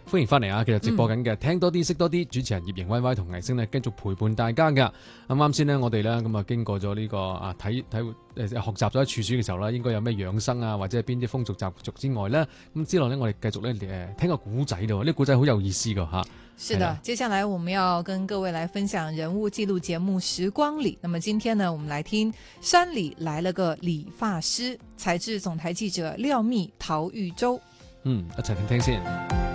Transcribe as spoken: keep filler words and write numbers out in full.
歡迎翻嚟啊！繼續直播緊嘅，聽多啲識多啲，主持人葉瑩威威同藝星呢繼續陪伴大家噶。咁啱先呢，我哋咧咁啊經過咗呢、這個啊睇睇誒學習咗處暑嘅時候咧，應該有咩養生啊，或者係邊啲風俗習俗之外咧，咁之內呢，我哋繼續咧誒聽個古仔咯。呢、這個古仔好有意思噶吓。 是的，接下來我們要跟各位來分享人物記錄節目《時光裡》。那麼今天呢，我們來聽山裡來了個理髮師，採自總台記者廖密陶玉洲。 嗯，一齊聽聽先。